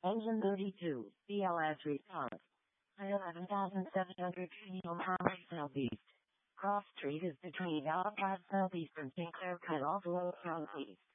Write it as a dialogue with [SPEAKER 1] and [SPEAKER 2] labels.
[SPEAKER 1] Engine 32, BLS response. I-11,700 Muhammad Southeast. Cross Street is between Alabama Southeast and St. Clair Cut off Southeast.